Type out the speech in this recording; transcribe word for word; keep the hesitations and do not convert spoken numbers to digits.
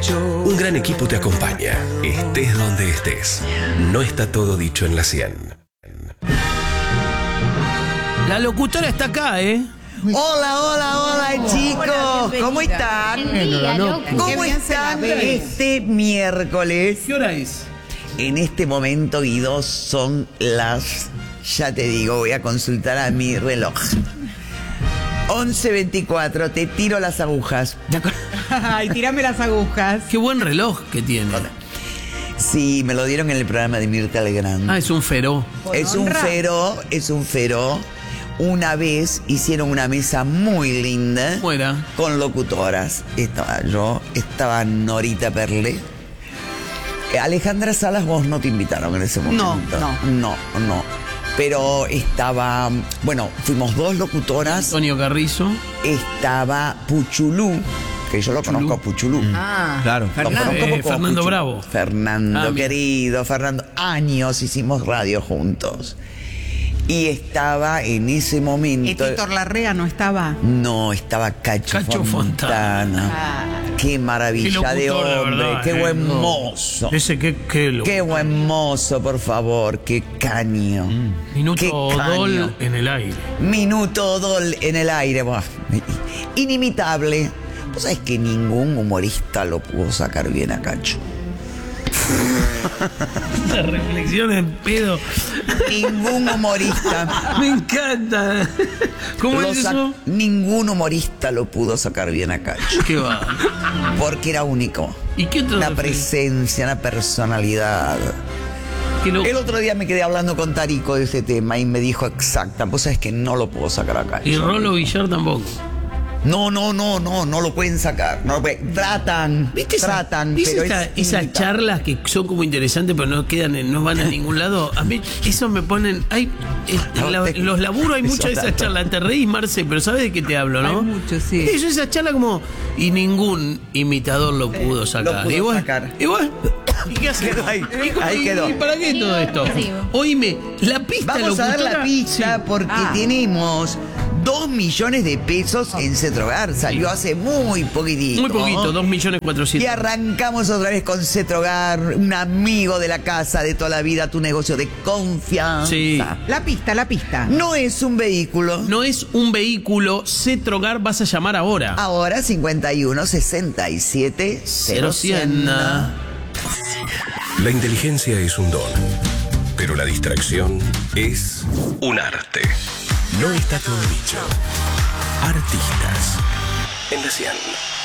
Un gran equipo te acompaña, estés donde estés. No está todo dicho en la cien. La locutora está acá, ¿eh? Hola, hola, hola, chicos. ¿Cómo están? ¿Cómo están este miércoles? ¿Qué hora es? En este momento, Guido, son las... Ya te digo, voy a consultar a mi reloj. once veinticuatro, te tiro las agujas. Ay, tirame las agujas. Qué buen reloj que tiene. Sí, me lo dieron en el programa de Mirta Legrand. Ah, es un feró. Es un feró, es un feró. Una vez hicieron una mesa muy linda. ¿Cómo era? Con locutoras. Estaba yo, estaba Norita Perle. Alejandra Salas, vos no te invitaron en ese momento. No, no. No, no. Pero estaba, bueno, fuimos dos locutoras. Antonio Carrizo. Estaba Puchulú, que yo lo Puchulú. conozco a Puchulú. Ah, Claro. Fernando. Lo conozco Eh, como Fernando Puchulú. Bravo. Fernando, Ah, querido, Fernando. Años hicimos radio juntos. Y estaba en ese momento... Héctor Larrea no estaba. No, estaba Cacho, Cacho Fontana. Fontana. Ah, Qué maravilla Qué de locutor, la hombre, verdad, qué eh, buen no. mozo. Ese qué, qué lo... Qué buen mozo, por favor, qué caño. Mm. Minuto Qué Dol caño. en el aire. Minuto Dol en el aire. Buah. Inimitable. Vos sabés que ningún humorista lo pudo sacar bien a Cacho. La reflexión en pedo. Ningún humorista. Me encanta. ¿Cómo lo es sa- eso? Ningún humorista lo pudo sacar bien a Cacho. ¿Qué va? Porque era único. ¿Y qué otro? Una refer- presencia, una personalidad. qué lo- El otro día me quedé hablando con Tarico de ese tema y me dijo exacta. Vos sabés que no lo puedo sacar a Cacho. Y Rolo Villar tampoco. No, no, no, no, no lo pueden sacar. No lo pueden. Tratan, ¿Viste esa- tratan, ¿viste pero esa- es esas inimitable. charlas que son como interesantes pero no quedan, en- no van a ningún lado? A mí eso me ponen, hay eh, en No, la- te- en los laburos hay eso muchas de esas tanto. charlas. Te reís, Marce, pero ¿sabes de qué te hablo, no? Hay mucho, sí. Eso, esa charla como y ningún imitador lo pudo sacar. lo pudo y vos, sacar. y vos, ¿y qué haces? Quedó ahí, ¿Y cómo- ahí y- quedó. ¿Y para qué todo esto? Oíme, la pista Vamos a dar locutora- la pista Sí. porque Ah. tenemos dos millones de pesos en Cetrogar. Salió hace muy poquitito. Muy poquito, dos millones Y cuatrocientos. arrancamos otra vez con Cetrogar, un amigo de la casa de toda la vida, tu negocio de confianza. Sí. La pista, la pista. No es un vehículo. No es un vehículo, Cetrogar vas a llamar ahora. Ahora cincuenta y uno sesenta y siete cero cien. La inteligencia es un don, pero la distracción es un arte. No está todo dicho. Artistas en la cien.